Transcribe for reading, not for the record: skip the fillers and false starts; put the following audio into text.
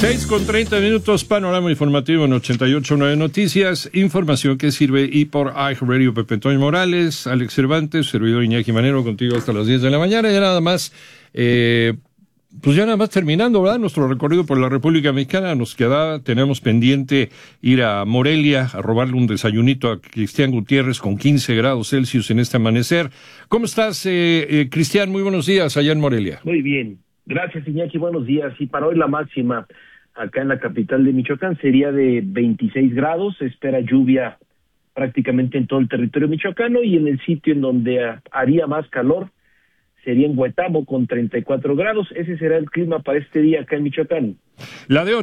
6:30, panorama informativo en 88.9 Noticias, información que sirve y por iHeartRadio. Pepe Antonio Morales, Alex Cervantes, servidor Iñaki Manero, contigo hasta las 10 de la mañana. Ya nada más, terminando, ¿verdad? Nuestro recorrido por la República Mexicana. Tenemos pendiente ir a Morelia a robarle un desayunito a Cristian Gutiérrez con 15 grados Celsius en este amanecer. ¿Cómo estás, Cristian? Muy buenos días allá en Morelia. Muy bien. Gracias, Iñaki. Buenos días. Y para hoy la máxima acá en la capital de Michoacán sería de 26 grados. Se espera lluvia prácticamente en todo el territorio michoacano, y en el sitio en donde haría más calor sería en Huetamo con 34 grados. Ese será el clima para este día acá en Michoacán. La de